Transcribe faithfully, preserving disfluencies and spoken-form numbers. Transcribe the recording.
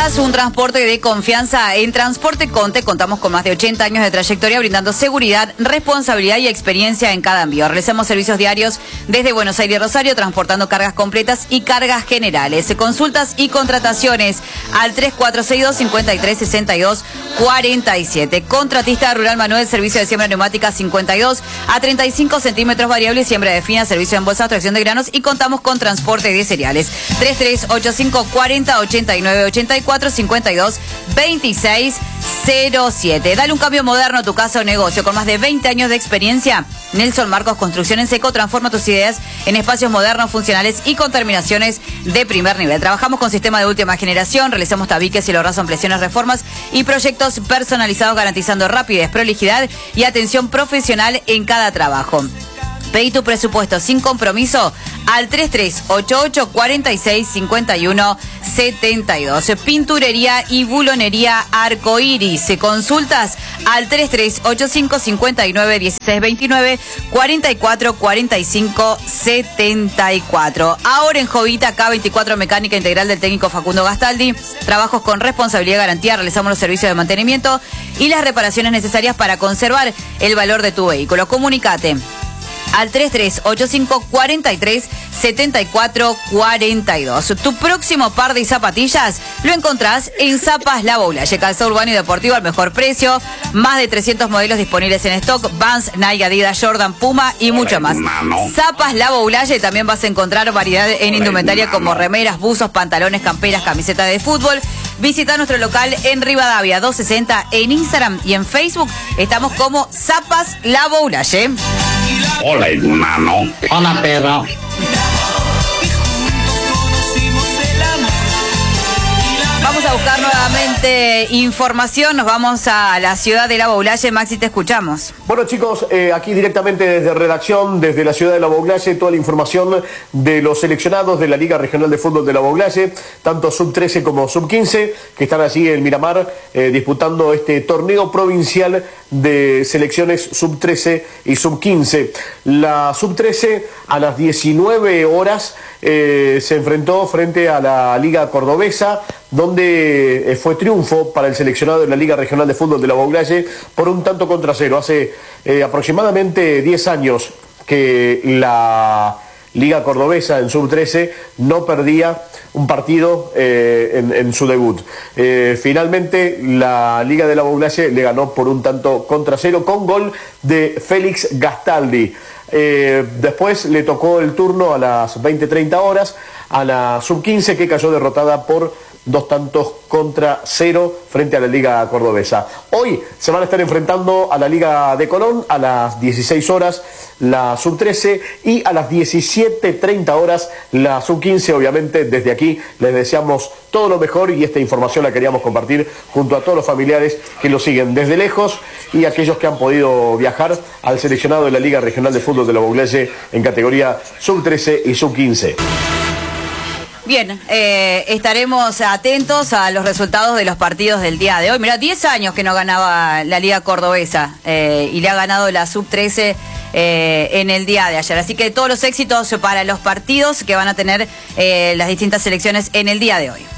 Necesitas un transporte de confianza. En Transporte Conte contamos con más de ochenta años de trayectoria brindando seguridad, responsabilidad y experiencia en cada envío. Realizamos servicios diarios desde Buenos Aires y Rosario, transportando cargas completas y cargas generales. Consultas y contrataciones al tres cuatro seis dos, cinco tres seis dos cuatro siete. Contratista Rural Manuel, servicio de siembra neumática cincuenta y dos a treinta y cinco centímetros variable, siembra de fina, servicio en bolsa, extracción de granos y contamos con transporte de cereales. tres tres ocho cinco cuarenta ochenta y nueve ochenta y cuatro cincuenta y dos veintiséis cero siete. Dale un cambio moderno a tu casa o negocio. Con más de veinte años de experiencia, Nelson Marcos Construcción en Seco transforma tus ideas en espacios modernos, funcionales y con terminaciones de primer nivel. Trabajamos con sistema de última generación, realizamos tabiques, cielorraso, ampliaciones, reformas y proyectos personalizados garantizando rapidez, prolijidad y atención profesional en cada trabajo. Pedí tu presupuesto sin compromiso al tres tres ocho ocho cuarenta y seis cincuenta y uno setenta y dos. Pinturería y bulonería Arcoiris. Consultas al tres tres ocho cinco cincuenta y nueve dieciséis veintinueve cuarenta y cuatro cuarenta y cinco setenta y cuatro. Ahora en Jovita, K veinticuatro Mecánica Integral del técnico Facundo Gastaldi. Trabajos con responsabilidad y garantía. Realizamos los servicios de mantenimiento y las reparaciones necesarias para conservar el valor de tu vehículo. Comunicate al tres tres ocho cinco cuarenta y tres setenta y cuatro cuarenta y dos. Tu próximo par de zapatillas lo encontrás en Zapas La Boulaye, calzado urbano y deportivo al mejor precio. Más de trescientos modelos disponibles en stock: Vans, Nike, Adidas, Jordan, Puma y mucho más. Zapas La Boulaye, también vas a encontrar variedad en indumentaria como remeras, buzos, pantalones, camperas, camisetas de fútbol. Visita nuestro local en Rivadavia doscientos sesenta, en Instagram y en Facebook estamos como Zapas La Boulaye. Hola, hermano. Hola, perro. Vamos a buscar nuevamente información. Nos vamos a la ciudad de La Boulaye. Maxi, te escuchamos. Bueno, chicos, eh, aquí directamente desde redacción, desde la ciudad de La Boulaye, toda la información de los seleccionados de la Liga Regional de Fútbol de La Boulaye, tanto sub trece como sub quince, que están allí en Miramar eh, disputando este torneo provincial de selecciones sub trece y sub quince. La sub trece a las diecinueve horas eh, se enfrentó frente a la Liga Cordobesa, donde eh, fue triunfo para el seleccionado de la Liga Regional de Fútbol de La Boulaye por un tanto contra cero. Hace eh, aproximadamente diez años que la Liga Cordobesa en sub trece no perdía un partido eh, en, en su debut. Eh, finalmente la Liga de La Boulaye le ganó por un tanto contra cero con gol de Félix Gastaldi. Eh, después le tocó el turno a las veinte treinta horas a la sub quince, que cayó derrotada por dos tantos contra cero frente a la Liga Cordobesa. Hoy se van a estar enfrentando a la Liga de Colón a las dieciséis horas la sub trece y a las diecisiete treinta horas la sub quince. Obviamente desde aquí les deseamos todo lo mejor y esta información la queríamos compartir junto a todos los familiares que lo siguen desde lejos y aquellos que han podido viajar al seleccionado de la Liga Regional de Fútbol de La Boulaye en categoría sub trece y sub quince. Bien, eh, estaremos atentos a los resultados de los partidos del día de hoy. Mirá, diez años que no ganaba la Liga Cordobesa eh, y le ha ganado la sub trece eh, en el día de ayer. Así que todos los éxitos para los partidos que van a tener eh, las distintas selecciones en el día de hoy.